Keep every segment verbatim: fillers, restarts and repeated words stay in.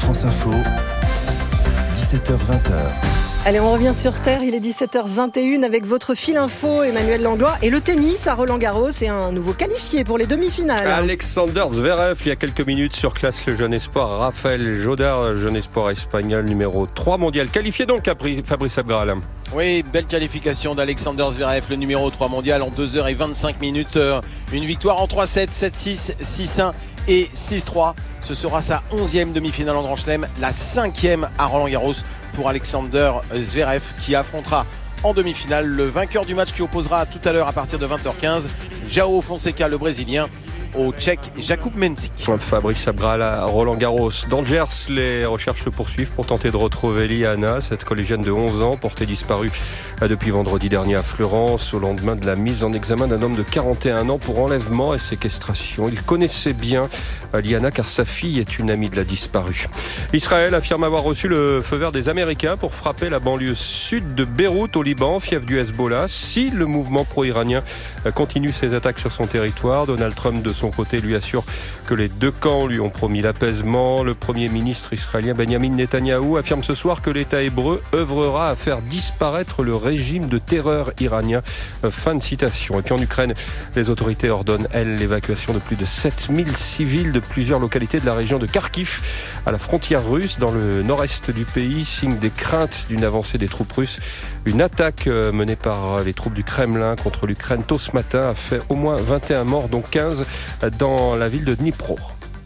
France Info, dix-sept heures vingt. Allez, on revient sur Terre, il est dix-sept heures vingt et une avec votre fil info, Emmanuel Langlois. Et le tennis à Roland-Garros, c'est un nouveau qualifié pour les demi-finales. Alexander Zverev, il y a quelques minutes, surclasse le jeune espoir Rafael Jodar, jeune espoir espagnol numéro trois mondial. Qualifié donc, Fabrice Abgral. Oui, belle qualification d'Alexander Zverev, le numéro trois mondial en deux heures vingt-cinq minutes. Une victoire en trois sept, sept six, six un et six trois. Ce sera sa onzième demi-finale en Grand Chelem, la cinquième à Roland-Garros pour Alexander Zverev qui affrontera en demi-finale le vainqueur du match qui opposera tout à l'heure à partir de vingt heures quinze João Fonseca, le Brésilien, au Tchèque Jakub Mensik. Fabrice Abgral à Roland-Garros. Dans le Gers, les recherches se poursuivent pour tenter de retrouver Liana, cette collégienne de onze ans, portée disparue depuis vendredi dernier à Fleurance, au lendemain de la mise en examen d'un homme de quarante et un ans pour enlèvement et séquestration. Il connaissait bien Liana car sa fille est une amie de la disparue. Israël affirme avoir reçu le feu vert des Américains pour frapper la banlieue sud de Beyrouth au Liban, fief du Hezbollah. Si le mouvement pro-iranien continue ses attaques sur son territoire, Donald Trump de son côté lui assure que les deux camps lui ont promis l'apaisement. Le Premier ministre israélien Benjamin Netanyahou affirme ce soir que l'État hébreu œuvrera à faire disparaître le régime de terreur iranien. Fin de citation. Et puis en Ukraine, les autorités ordonnent, elles, l'évacuation de plus de sept mille civils de plusieurs localités de la région de Kharkiv à la frontière russe dans le nord-est du pays, signe des craintes d'une avancée des troupes russes. Une attaque menée par les troupes du Kremlin contre l'Ukraine tôt ce matin a fait au moins vingt et un morts, dont quinze dans la ville de Dnipro.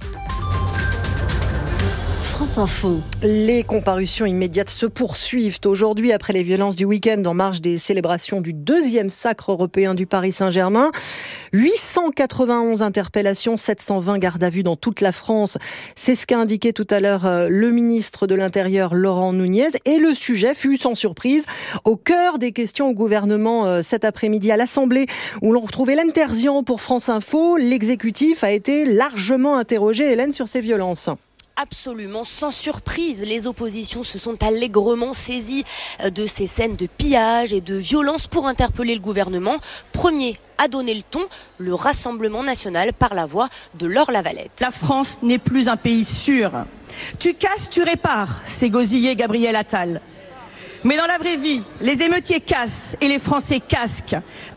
France Info. Les comparutions immédiates se poursuivent aujourd'hui après les violences du week-end en marge des célébrations du deuxième sacre européen du Paris Saint-Germain. huit cent quatre-vingt-onze interpellations, sept cent vingt gardes à vue dans toute la France. C'est ce qu'a indiqué tout à l'heure le ministre de l'Intérieur Laurent Nunez. Et le sujet fut sans surprise au cœur des questions au gouvernement cet après-midi à l'Assemblée où l'on retrouvait Hélène Terzian pour France Info. L'exécutif a été largement interrogé, Hélène, sur ces violences. Absolument sans surprise, les oppositions se sont allègrement saisies de ces scènes de pillage et de violence pour interpeller le gouvernement. Premier à donner le ton, le Rassemblement national par la voix de Laure Lavalette. La France n'est plus un pays sûr. Tu casses, tu répares, c'est gosillé Gabriel Attal. Mais dans la vraie vie, les émeutiers cassent et les Français casquent.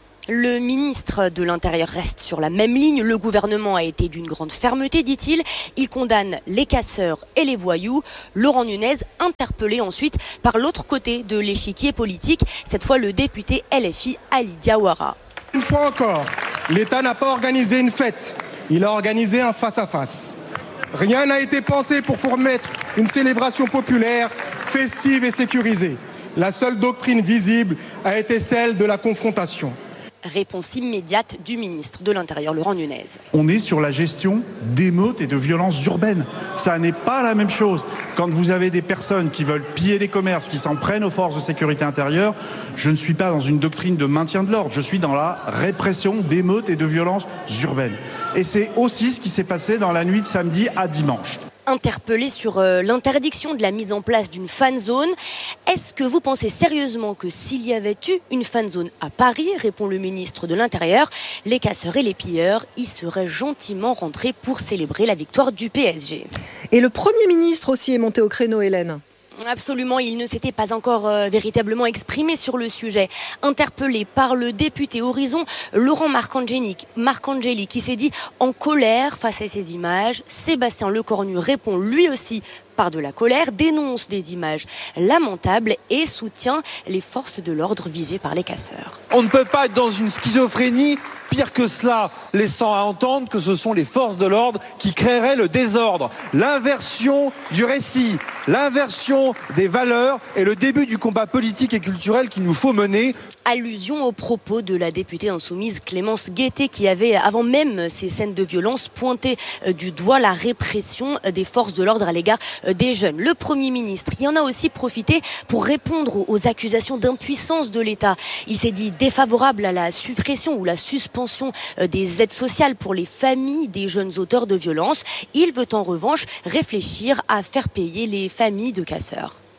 Le ministre de l'Intérieur reste sur la même ligne. Le gouvernement a été d'une grande fermeté, dit-il. Il condamne les casseurs et les voyous. Laurent Nunez, interpellé ensuite par l'autre côté de l'échiquier politique, cette fois le député L F I Ali Diawara. Une fois encore, l'État n'a pas organisé une fête. Il a organisé un face-à-face. Rien n'a été pensé pour permettre une célébration populaire, festive et sécurisée. La seule doctrine visible a été celle de la confrontation. Réponse immédiate du ministre de l'Intérieur, Laurent Nunez. On est sur la gestion d'émeutes et de violences urbaines. Ça n'est pas la même chose. Quand vous avez des personnes qui veulent piller les commerces, qui s'en prennent aux forces de sécurité intérieure, je ne suis pas dans une doctrine de maintien de l'ordre. Je suis dans la répression d'émeutes et de violences urbaines. Et c'est aussi ce qui s'est passé dans la nuit de samedi à dimanche. Interpellé sur euh, l'interdiction de la mise en place d'une fan zone. Est-ce que vous pensez sérieusement que s'il y avait eu une fan zone à Paris, répond le ministre de l'Intérieur, les casseurs et les pilleurs y seraient gentiment rentrés pour célébrer la victoire du P S G. Et le Premier ministre aussi est monté au créneau, Hélène. Absolument, il ne s'était pas encore euh, véritablement exprimé sur le sujet. Interpellé par le député Horizon, Laurent Marcangeli, Marcangeli qui s'est dit en colère face à ces images. Sébastien Lecornu répond lui aussi par de la colère, dénonce des images lamentables et soutient les forces de l'ordre visées par les casseurs. On ne peut pas être dans une schizophrénie. Pire que cela, laissant à entendre que ce sont les forces de l'ordre qui créeraient le désordre. L'inversion du récit, l'inversion des valeurs est le début du combat politique et culturel qu'il nous faut mener. Allusion aux propos de la députée insoumise Clémence Guettet qui avait, avant même ces scènes de violence, pointé du doigt la répression des forces de l'ordre à l'égard des jeunes. Le Premier ministre y en a aussi profité pour répondre aux accusations d'impuissance de l'État. Il s'est dit défavorable à la suppression ou la suspension des aides sociales pour les familles des jeunes auteurs de violences. Il veut en revanche réfléchir à faire payer les familles de casseurs.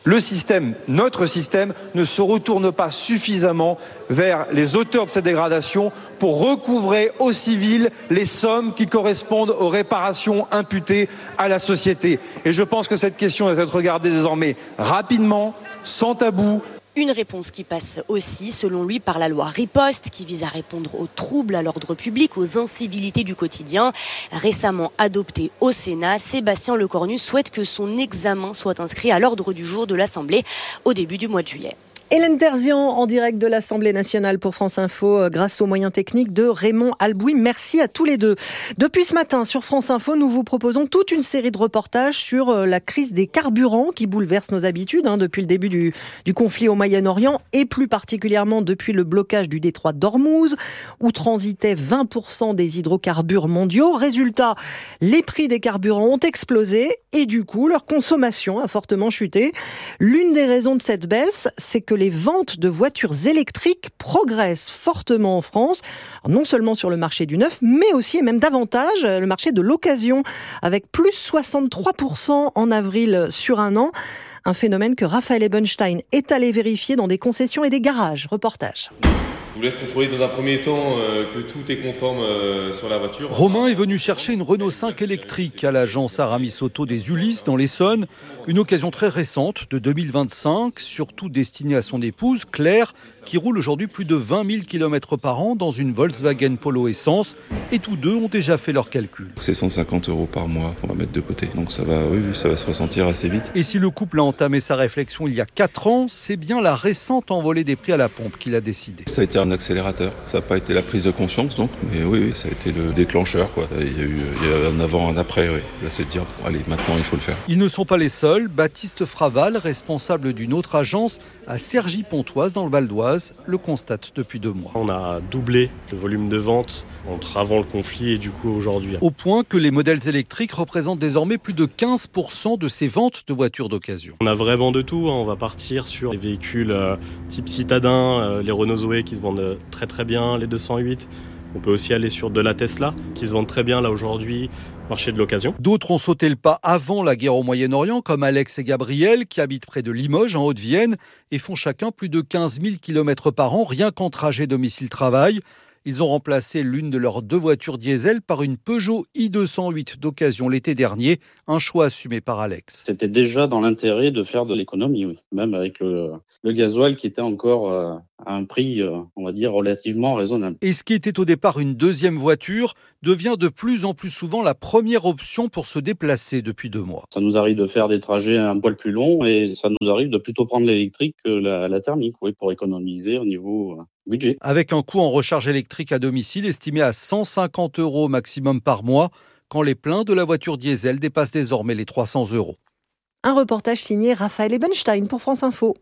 Le système, notre système, ne se retourne pas suffisamment vers les auteurs de cette dégradation pour recouvrer aux civils les sommes qui correspondent aux réparations imputées à la société. Et je pense que cette question doit être regardée désormais rapidement, sans tabou. Une réponse qui passe aussi, selon lui, par la loi Riposte, qui vise à répondre aux troubles à l'ordre public, aux incivilités du quotidien. Récemment adoptée au Sénat, Sébastien Lecornu souhaite que son examen soit inscrit à l'ordre du jour de l'Assemblée au début du mois de juillet. Hélène Terzian en direct de l'Assemblée nationale pour France Info grâce aux moyens techniques de Raymond Albouy. Merci à tous les deux. Depuis ce matin sur France Info, nous vous proposons toute une série de reportages sur la crise des carburants qui bouleverse nos habitudes hein, depuis le début du, du conflit au Moyen-Orient et plus particulièrement depuis le blocage du détroit d'Ormuz où transitaient vingt pour cent des hydrocarbures mondiaux. Résultat, les prix des carburants ont explosé et du coup leur consommation a fortement chuté. L'une des raisons de cette baisse, c'est que les ventes de voitures électriques progressent fortement en France, non seulement sur le marché du neuf, mais aussi et même davantage le marché de l'occasion, avec plus soixante-trois pour cent en avril sur un an. Un phénomène que Raphaël Ebenstein est allé vérifier dans des concessions et des garages. Reportage. Je vous laisse contrôler dans un premier temps euh, que tout est conforme euh, sur la voiture. Romain est venu chercher une Renault cinq électrique à l'agence Aramis Auto des Ulysses dans l'Essonne. Une occasion très récente de deux mille vingt-cinq, surtout destinée à son épouse Claire, qui roule aujourd'hui plus de vingt mille kilomètres par an dans une Volkswagen Polo Essence. Et tous deux ont déjà fait leurs calculs. C'est cent cinquante euros par mois qu'on va mettre de côté. Donc ça va, oui, ça va se ressentir assez vite. Et si le couple a entamé sa réflexion il y a quatre ans, c'est bien la récente envolée des prix à la pompe qu'il a décidé. Ça a été un accélérateur. Ça n'a pas été la prise de conscience, donc, mais oui, oui, ça a été le déclencheur, quoi. Il y a eu, il y a un avant, un après, oui. Là, c'est de dire, bon, allez, maintenant, il faut le faire. Ils ne sont pas les seuls. Baptiste Fraval, responsable d'une autre agence à Cergy-Pontoise, dans le Val d'Oise, le constate depuis deux mois. On a doublé le volume de vente entre avant le conflit et du coup aujourd'hui. Au point que les modèles électriques représentent désormais plus de quinze pour cent de ces ventes de voitures d'occasion. On a vraiment de tout. On va partir sur les véhicules euh, type citadin, euh, les Renault Zoé qui se vendent très très bien, les deux cent huit. On peut aussi aller sur de la Tesla qui se vend très bien là aujourd'hui, marché de l'occasion. D'autres ont sauté le pas avant la guerre au Moyen-Orient, comme Alex et Gabriel qui habitent près de Limoges en Haute-Vienne et font chacun plus de quinze mille kilomètres par an rien qu'en trajet domicile-travail. Ils ont remplacé l'une de leurs deux voitures diesel par une Peugeot i deux cent huit d'occasion l'été dernier, un choix assumé par Alex. C'était déjà dans l'intérêt de faire de l'économie, oui. Même avec le, le gasoil qui était encore euh, à un prix, euh, on va dire, relativement raisonnable. Et ce qui était au départ une deuxième voiture devient de plus en plus souvent la première option pour se déplacer depuis deux mois. Ça nous arrive de faire des trajets un poil plus longs et ça nous arrive de plutôt prendre l'électrique que la, la thermique, oui, pour économiser au niveau euh, budget. Avec un coût en recharge électrique à domicile estimé à cent cinquante euros maximum par mois, quand les pleins de la voiture diesel dépassent désormais les trois cents euros. Un reportage signé Raphaël Ebenstein pour France Info.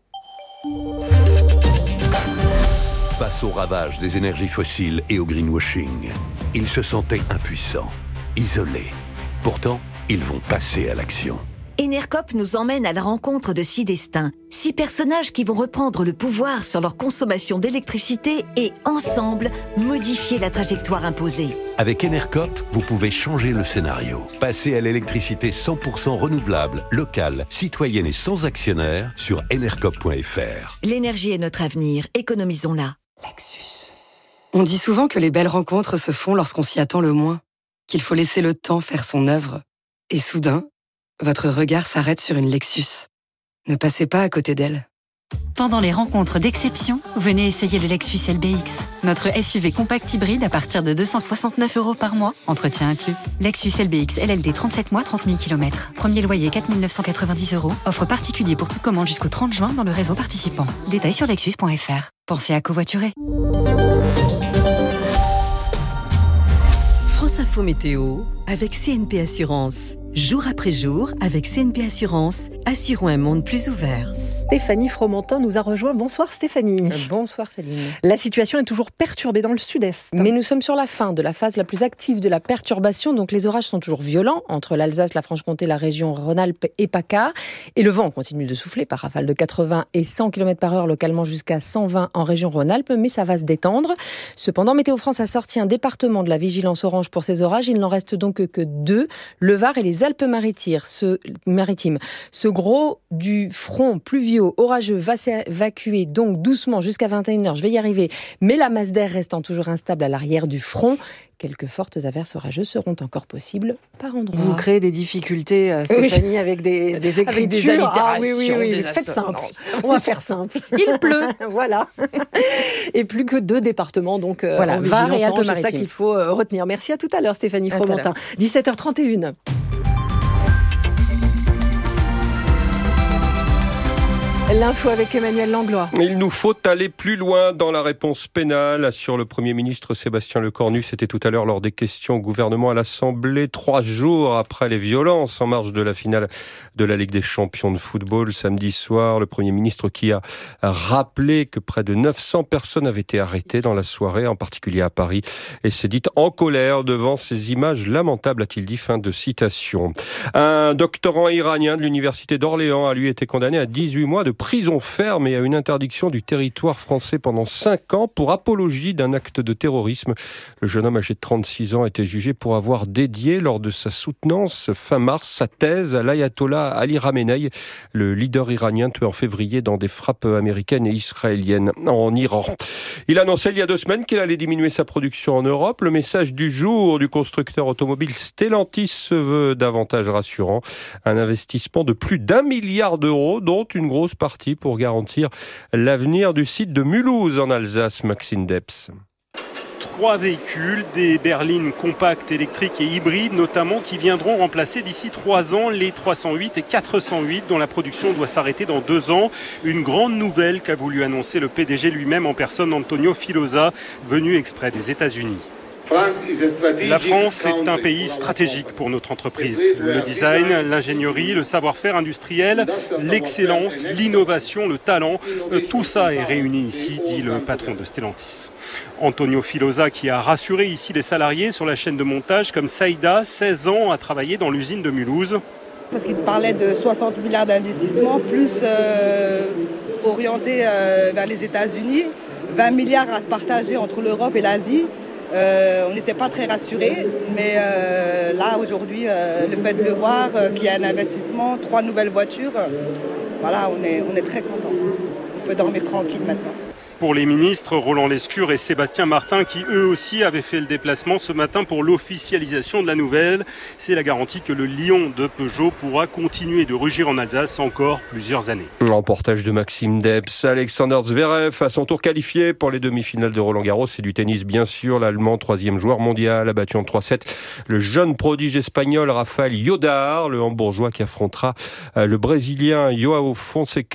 Face au ravage des énergies fossiles et au greenwashing, ils se sentaient impuissants, isolés. Pourtant, ils vont passer à l'action. Enercop nous emmène à la rencontre de six destins, six personnages qui vont reprendre le pouvoir sur leur consommation d'électricité et, ensemble, modifier la trajectoire imposée. Avec Enercop, vous pouvez changer le scénario. Passer à l'électricité cent pour cent renouvelable, locale, citoyenne et sans actionnaire sur enercop point f r. L'énergie est notre avenir, économisons-la. Lexus. On dit souvent que les belles rencontres se font lorsqu'on s'y attend le moins, qu'il faut laisser le temps faire son œuvre. Et soudain, votre regard s'arrête sur une Lexus. Ne passez pas à côté d'elle. Pendant les rencontres d'exception, venez essayer le Lexus L B X. Notre S U V compact hybride à partir de deux cent soixante-neuf euros par mois, entretien inclus. Lexus L B X L L D trente-sept mois, trente mille kilomètres. Premier loyer quatre mille neuf cent quatre-vingt-dix euros. Offre particulier pour toute commande jusqu'au trente juin dans le réseau participant. Détails sur lexus point f r. Pensez à covoiturer. France Info Météo avec C N P Assurance. Jour après jour, avec C N P Assurance, assurons un monde plus ouvert. Stéphanie Fromentin nous a rejoint. Bonsoir Stéphanie. Bonsoir Céline. La situation est toujours perturbée dans le sud-est. Mais nous sommes sur la fin de la phase la plus active de la perturbation. Donc les orages sont toujours violents entre l'Alsace, la Franche-Comté, la région Rhône-Alpes et PACA. Et le vent continue de souffler par rafales de quatre-vingts et cent kilomètres par heure, localement jusqu'à cent vingt en région Rhône-Alpes. Mais ça va se détendre. Cependant, Météo France a sorti un département de la vigilance orange pour ces orages. Il n'en reste donc que deux, le Var et les les Alpes-Maritimes. Ce, maritimes. ce gros du front pluvieux, orageux va s'évacuer donc doucement jusqu'à vingt et une heures. Je vais y arriver. Mais la masse d'air restant toujours instable à l'arrière du front, quelques fortes averses orageuses seront encore possibles par endroits. Vous créez des difficultés, euh, Stéphanie, oui. avec des, des écritures. Avec des allitérations, ah, oui, oui, oui. des Faites simple. On va faire simple. Il pleut. Voilà. Et plus que deux départements, donc euh, voilà, en Var et Alpes-Maritimes. C'est ça qu'il faut euh, retenir. Merci à tout à l'heure, Stéphanie Fromentin. dix-sept heures trente et une. L'info avec Emmanuel Langlois. Il nous faut aller plus loin dans la réponse pénale, assure le Premier ministre Sébastien Lecornu. C'était tout à l'heure lors des questions au gouvernement à l'Assemblée, trois jours après les violences en marge de la finale de la Ligue des champions de football samedi soir. Le Premier ministre qui a rappelé que près de neuf cents personnes avaient été arrêtées dans la soirée, en particulier à Paris, et s'est dit en colère devant ces images lamentables, a-t-il dit. Fin de citation. Un doctorant iranien de l'université d'Orléans a lui été condamné à dix-huit mois de prison ferme et à une interdiction du territoire français pendant cinq ans pour apologie d'un acte de terrorisme. Le jeune homme âgé de trente-six ans a été jugé pour avoir dédié lors de sa soutenance fin mars sa thèse à l'ayatollah Ali Khamenei, le leader iranien tué en février dans des frappes américaines et israéliennes en Iran. Il annonçait il y a deux semaines qu'il allait diminuer sa production en Europe. Le message du jour du constructeur automobile Stellantis se veut davantage rassurant. Un investissement de plus d'un milliard d'euros, dont une grosse partie pour garantir l'avenir du site de Mulhouse en Alsace. Maxime Debs. Trois véhicules, des berlines compactes, électriques et hybrides notamment, qui viendront remplacer d'ici trois ans les trois cent huit et quatre cent huit dont la production doit s'arrêter dans deux ans. Une grande nouvelle qu'a voulu annoncer le P D G lui-même en personne, Antonio Filosa, venu exprès des États-Unis. La France est un pays stratégique pour notre entreprise. Le design, l'ingénierie, le savoir-faire industriel, l'excellence, l'innovation, le talent, tout ça est réuni ici, dit le patron de Stellantis. Antonio Filosa qui a rassuré ici les salariés sur la chaîne de montage comme Saïda, seize ans, a travaillé dans l'usine de Mulhouse. Parce qu'il parlait de soixante milliards d'investissements, plus euh, orienté euh, vers les États-Unis, vingt milliards à se partager entre l'Europe et l'Asie. Euh, on n'était pas très rassurés, mais euh, là aujourd'hui, euh, le fait de le voir, euh, qu'il y a un investissement, trois nouvelles voitures, euh, voilà, on est, on est très contents. On peut dormir tranquille maintenant. Pour les ministres Roland Lescure et Sébastien Martin, qui eux aussi avaient fait le déplacement ce matin pour l'officialisation de la nouvelle, c'est la garantie que le lion de Peugeot pourra continuer de rugir en Alsace encore plusieurs années. Reportage de Maxime Debs. Alexander Zverev à son tour qualifié pour les demi-finales de Roland-Garros. C'est du tennis bien sûr. L'Allemand, troisième joueur mondial, a battu en trois sept le jeune prodige espagnol Rafael Yodar, le Hambourgeois qui affrontera le Brésilien João Fonseca